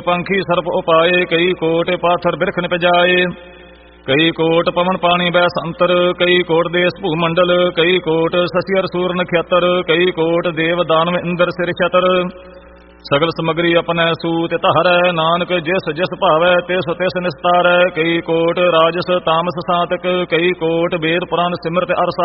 ਪੰਖੀ ਸਰਪ ਉਪਾਏ, ਕਈ ਕੋਟ ਪਾਥਰ ਬਿਰਖ ਨਿਪਜਾਏ। ਕਈ ਕੋਟ ਪਵਨ ਪਾਣੀ ਬੈ ਸੰਤਰ, ਕਈ ਕੋਟ ਦੇਸ ਭੂ ਮੰਡਲ, ਕਈ ਕੋਟ ਸਸੀ ਅਰ ਸੂਰ ਨਖੇਤਰ, ਕਈ ਕੋਟ ਦੇਵ ਦਾਨਵ ਇੰਦਰ ਸਿਰ ਛਤਰ। ਸਗਲ ਸਮਗਰੀ ਆਪਣੈ ਸੂਤ ਧਰੈ, ਨਾਨਕ ਜਿਸ ਜਿਸ ਭਾਵੈ ਤਿਸ ਤਿਸ ਨਿਸਤਾਰੈ। ਕਈ ਕੋਟ ਰਾਜਸ ਤਾਮਸ ਸਾਤਕ, ਕਈ ਕੋਟ ਵੇਦ ਪੁਰਾਨ ਸਿਮਰਤ ਅਰ